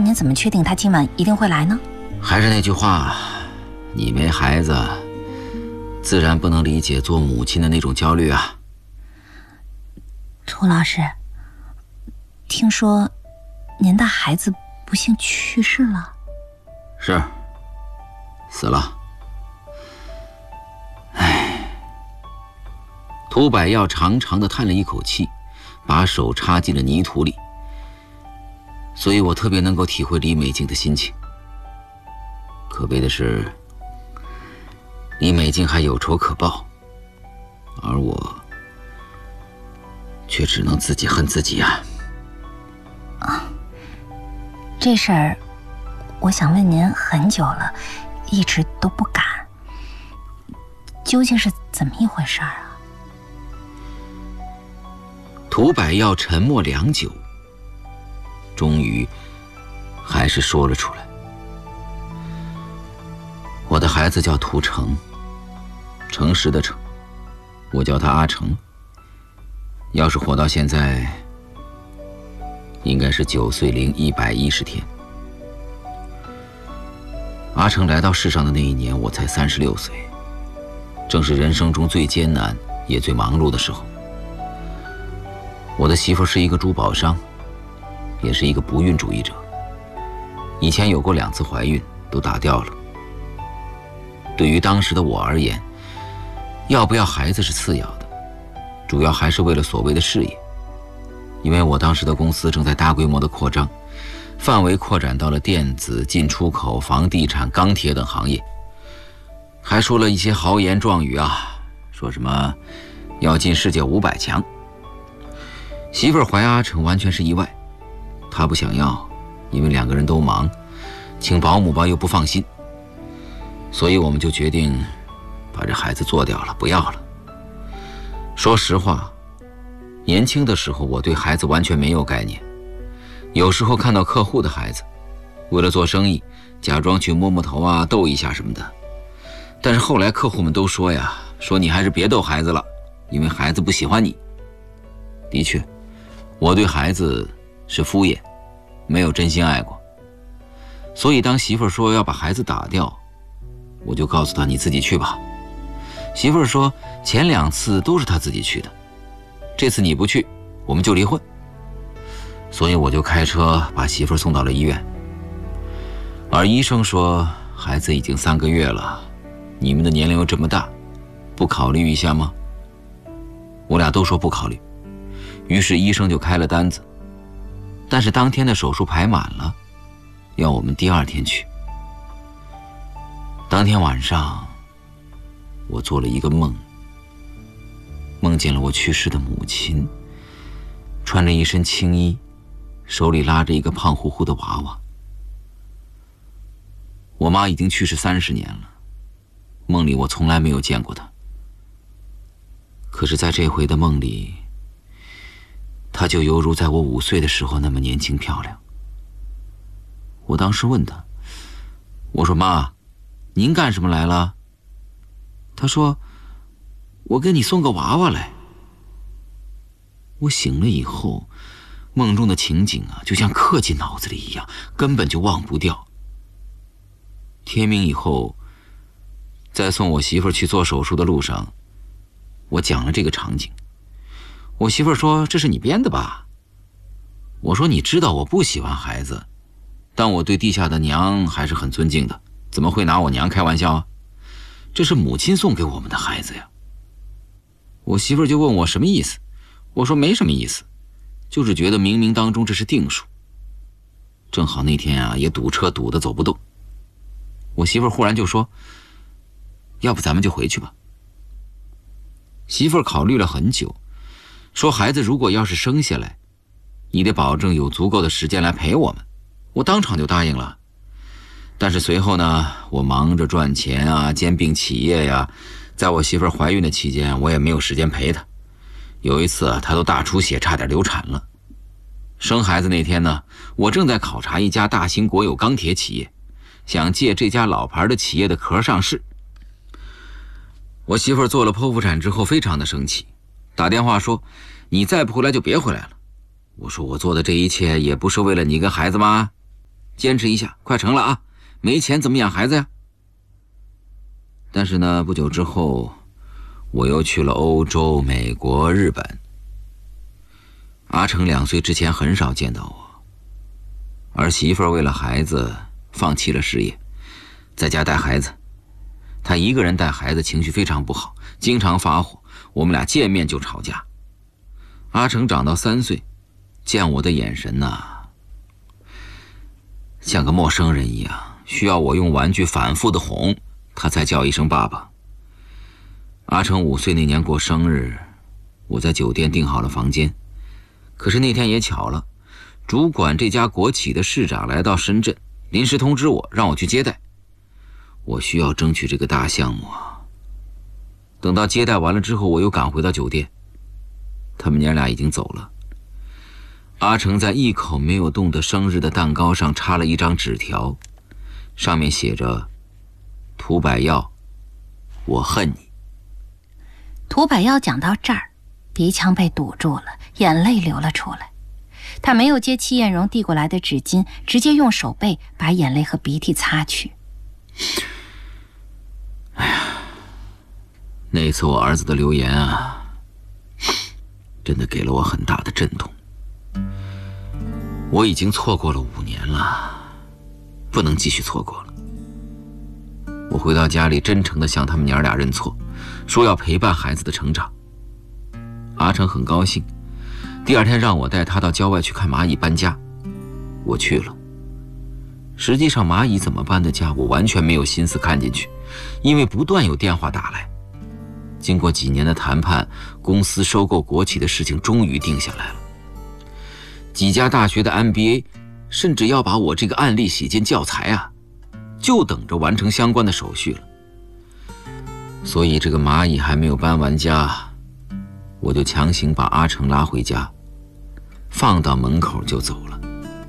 您怎么确定他今晚一定会来呢？ 还是那句话，你没孩子，自然不能理解做母亲的那种焦虑啊。 涂老师，听说您的孩子不幸去世了。 是，死了。唉，涂百耀长长的叹了一口气，把手插进了泥土里。所以我特别能够体会李美静的心情。可悲的是，李美静还有仇可报，而我却只能自己恨自己啊！ 这事儿我想问您很久了，一直都不敢。究竟是怎么一回事啊？ 涂百耀沉默良久，终于还是说了出来。我的孩子叫涂成，诚实的诚，我叫他阿成。要是活到现在，应该是9岁零110天。阿成来到世上的那一年，我才36岁，正是人生中最艰难也最忙碌的时候。我的媳妇是一个珠宝商，也是一个不孕主义者，以前有过2次怀孕，都打掉了。对于当时的我而言，要不要孩子是次要的，主要还是为了所谓的事业。因为我当时的公司正在大规模的扩张，范围扩展到了电子、进出口、房地产、钢铁等行业，还说了一些豪言壮语啊，说什么要进世界500强。媳妇儿怀阿成完全是意外，她不想要，因为2个人都忙，请保姆吧又不放心，所以我们就决定把这孩子做掉了，不要了。说实话，年轻的时候我对孩子完全没有概念，有时候看到客户的孩子，为了做生意，假装去摸摸头啊，逗一下什么的。但是后来客户们都说呀，说你还是别逗孩子了，因为孩子不喜欢你。的确，我对孩子是敷衍，没有真心爱过。所以当媳妇儿说要把孩子打掉，我就告诉她你自己去吧。媳妇儿说前2次都是她自己去的，这次你不去，我们就离婚。所以我就开车把媳妇儿送到了医院。而医生说孩子已经3个月了，你们的年龄又这么大，不考虑一下吗？我俩都说不考虑。于是医生就开了单子，但是当天的手术排满了，要我们第2天去。当天晚上，我做了一个梦，梦见了我去世的母亲，穿着一身青衣，手里拉着一个胖乎乎的娃娃。我妈已经去世30年了，梦里我从来没有见过她。可是在这回的梦里，她就犹如在我5岁的时候那么年轻漂亮。我当时问她，我说妈，您干什么来了？她说，我给你送个娃娃来。我醒了以后，梦中的情景啊，就像刻进脑子里一样，根本就忘不掉。天明以后，在送我媳妇儿去做手术的路上，我讲了这个场景。我媳妇儿说，这是你编的吧？我说，你知道我不喜欢孩子，但我对地下的娘还是很尊敬的，怎么会拿我娘开玩笑啊？这是母亲送给我们的孩子呀。我媳妇儿就问我什么意思，我说没什么意思，就是觉得冥冥当中这是定数。正好那天啊，也堵车堵得走不动。我媳妇儿忽然就说，要不咱们就回去吧。媳妇儿考虑了很久，说孩子如果要是生下来，你得保证有足够的时间来陪我们。我当场就答应了。但是随后呢，我忙着赚钱啊，兼并企业呀，在我媳妇儿怀孕的期间，我也没有时间陪她。有一次她都大出血，差点流产了。生孩子那天呢，我正在考察一家大型国有钢铁企业，想借这家老牌的企业的壳上市。我媳妇儿做了剖腹产之后非常的生气，打电话说，你再不回来就别回来了。我说，我做的这一切也不是为了你跟孩子吗？ 坚持一下，快成了啊！没钱怎么养孩子呀？但是呢，不久之后，我又去了欧洲、美国、日本。阿成2岁之前很少见到我，儿媳妇为了孩子放弃了事业，在家带孩子。她一个人带孩子，情绪非常不好，经常发火，我们俩见面就吵架。阿成长到3岁，见我的眼神呐，像个陌生人一样，需要我用玩具反复的哄，他才叫一声爸爸。阿成5岁那年过生日，我在酒店订好了房间，可是那天也巧了，主管这家国企的市长来到深圳，临时通知我让我去接待。我需要争取这个大项目啊。等到接待完了之后，我又赶回到酒店，他们娘俩已经走了。阿成在一口没有动的生日的蛋糕上插了一张纸条，上面写着：涂百耀，我恨你。 涂百耀讲到这儿，鼻腔被堵住了，眼泪流了出来。他没有接戚艳荣递过来的纸巾，直接用手背把眼泪和鼻涕擦去。 哎呀，那次我儿子的留言啊，真的给了我很大的震动。我已经错过了5年了，不能继续错过了。我回到家里，真诚地向他们娘俩认错，说要陪伴孩子的成长。阿成很高兴，第2天让我带他到郊外去看蚂蚁搬家。我去了。实际上蚂蚁怎么搬的家，我完全没有心思看进去，因为不断有电话打来。经过几年的谈判，公司收购国企的事情终于定下来了。几家大学的 MBA 甚至要把我这个案例写进教材啊，就等着完成相关的手续了。所以这个蚂蚁还没有搬完家，我就强行把阿成拉回家，放到门口就走了。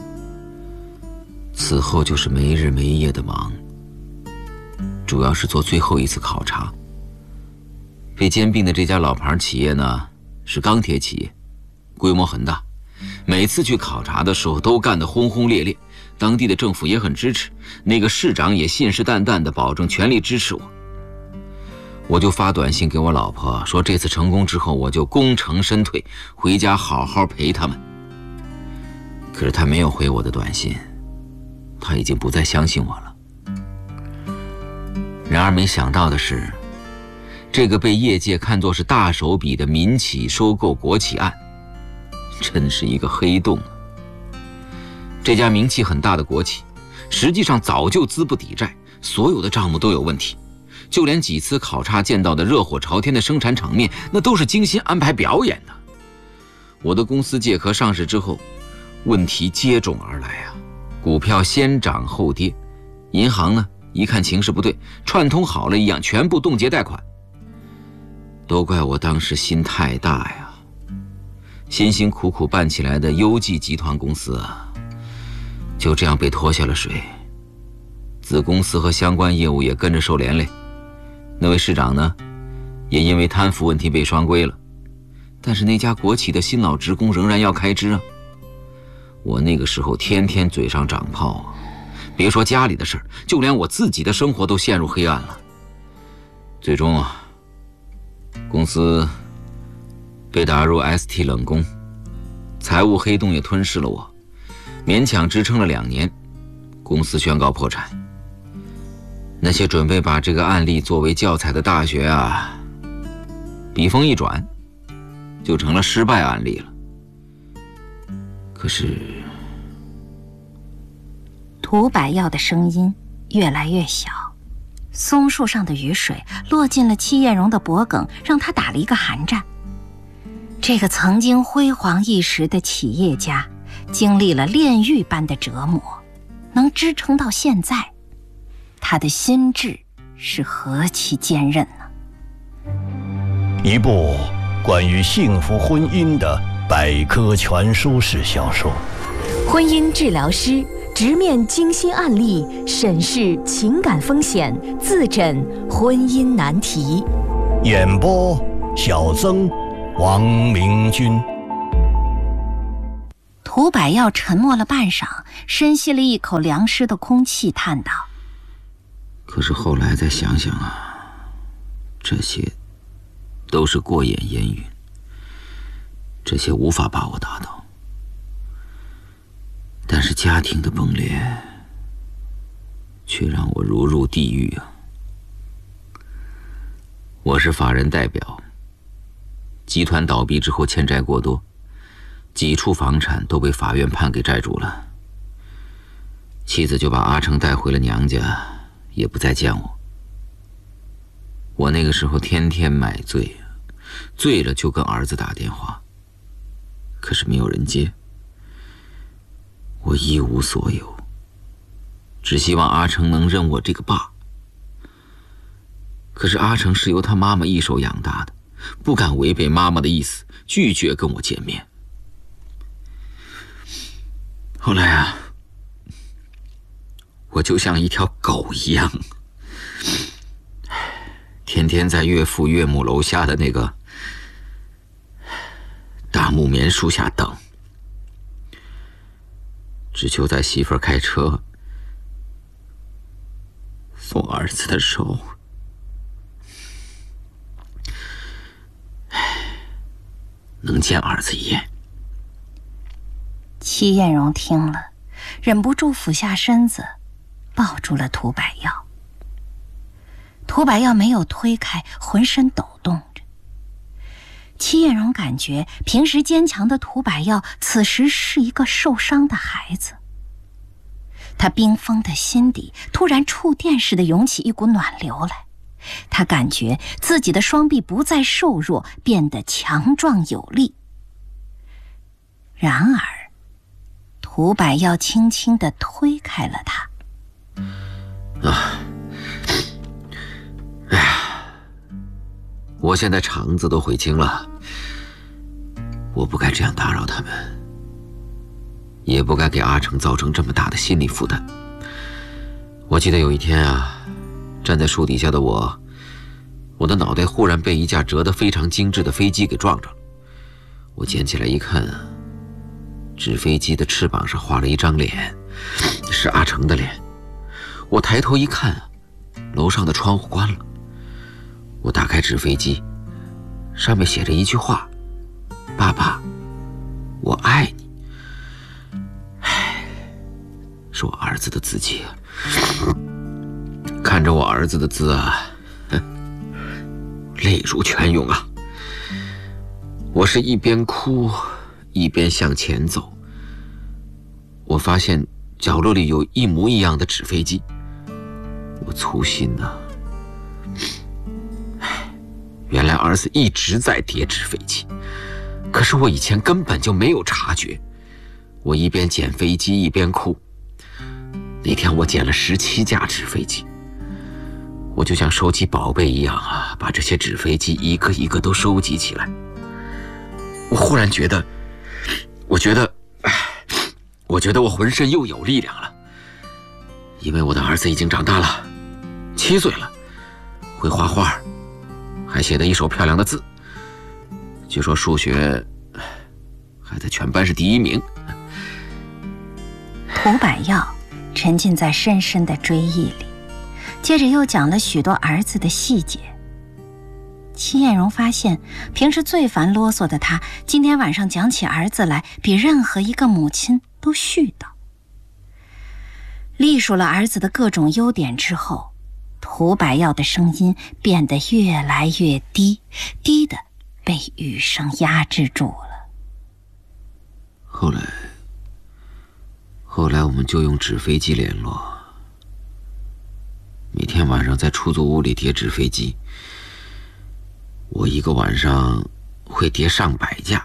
此后就是没日没夜的忙，主要是做最后一次考察。被兼并的这家老牌企业呢，是钢铁企业，规模很大，每次去考察的时候都干得轰轰烈烈，当地的政府也很支持，那个市长也信誓旦旦地保证全力支持我。我就发短信给我老婆说，这次成功之后我就功成身退，回家好好陪他们。可是她没有回我的短信，她已经不再相信我了。然而没想到的是，这个被业界看作是大手笔的民企收购国企案，真是一个黑洞啊！这家名气很大的国企，实际上早就资不抵债，所有的账目都有问题，就连几次考察见到的热火朝天的生产场面，那都是精心安排表演的。我的公司借壳上市之后，问题接踵而来啊，股票先涨后跌，银行呢一看情势不对，串通好了一样，全部冻结贷款。都怪我当时心太大呀！辛辛苦苦办起来的优记集团公司啊，就这样被拖下了水，子公司和相关业务也跟着受连累。那位市长呢，也因为贪腐问题被双规了。但是那家国企的新老职工仍然要开支啊！我那个时候天天嘴上长泡啊，别说家里的事儿，就连我自己的生活都陷入黑暗了。最终啊，公司被打入 ST 冷宫，财务黑洞也吞噬了我，勉强支撑了2年，公司宣告破产。那些准备把这个案例作为教材的大学啊，笔锋一转，就成了失败案例了。可是， 涂百耀的声音越来越小，松树上的雨水落进了戚艳荣的脖颈，让他打了一个寒战。这个曾经辉煌一时的企业家，经历了炼狱般的折磨，能支撑到现在，他的心智是何其坚韧呢？ 一部关于幸福婚姻的百科全书式小说， 婚姻治疗师直面精心案例，审视情感风险，自诊婚姻难题。 演播小曾、王明君。 涂涂百耀沉默了半晌，深吸了一口凉湿的空气，叹道： 可是后来再想想啊，这些都是过眼烟云，这些无法把我打倒。但是家庭的崩裂却让我如入地狱啊！我是法人代表，集团倒闭之后欠债过多，几处房产都被法院判给债主了。妻子就把阿成带回了娘家，也不再见我。我那个时候天天买醉，醉了就跟儿子打电话，可是没有人接。我一无所有，只希望阿成能认我这个爸。可是阿成是由他妈妈一手养大的，不敢违背妈妈的意思，拒绝跟我见面。后来啊，我就像一条狗一样，天天在岳父岳母楼下的那个大木棉树下等，只求在媳妇儿开车送儿子的时候，能见儿子一眼。 戚艳荣听了，忍不住俯下身子，抱住了涂百耀。涂百耀没有推开，浑身抖动着。戚艳荣感觉平时坚强的涂百耀此时是一个受伤的孩子。他冰封的心底突然触电似的涌起一股暖流来，他感觉自己的双臂不再瘦弱，变得强壮有力。然而涂百耀轻轻地推开了他。 哎呀，我现在肠子都悔青了，我不该这样打扰他们，也不该给阿成造成这么大的心理负担。我记得有一天啊，站在树底下的我的脑袋忽然被一架折得非常精致的飞机给撞着了。我捡起来一看啊，纸飞机的翅膀上画了一张脸，是阿成的脸。我抬头一看，楼上的窗户关了。我打开纸飞机，上面写着一句话：爸爸，我爱你。是我儿子的字迹啊！看着我儿子的字啊，泪如泉涌啊！我是一边哭一边向前走。我发现角落里有一模一样的纸飞机，我粗心啊！原来儿子一直在叠纸飞机，可是我以前根本就没有察觉。我一边捡飞机一边哭。那天我捡了17架纸飞机，我就像收集宝贝一样啊，把这些纸飞机一个一个都收集起来。我忽然觉得我觉得我浑身又有力量了，因为我的儿子已经长大了，7岁了，会画画，还写得一手漂亮的字，据说数学还在全班是第1名。 涂百耀沉浸在深深的追忆里，接着又讲了许多儿子的细节。戚艳荣发现，平时最烦啰嗦的他，今天晚上讲起儿子来，比任何一个母亲都絮叨。历数了儿子的各种优点之后，涂百耀的声音变得越来越低，低的被雨声压制住了。 后来我们就用纸飞机联络，每天晚上在出租屋里叠纸飞机，我一个晚上会叠上百架，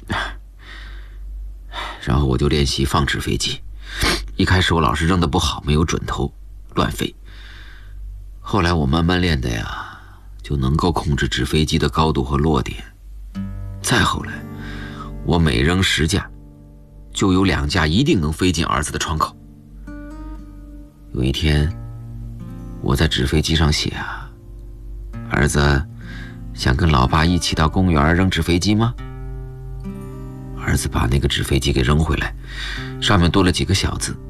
然后我就练习放纸飞机。一开始我老是扔得不好，没有准头，乱飞。后来我慢慢练的呀，就能够控制纸飞机的高度和落点。再后来，我每扔10架，就有2架一定能飞进儿子的窗口。有一天，我在纸飞机上写啊，儿子想跟老爸一起到公园扔纸飞机吗？儿子把那个纸飞机给扔回来，上面多了几个小字：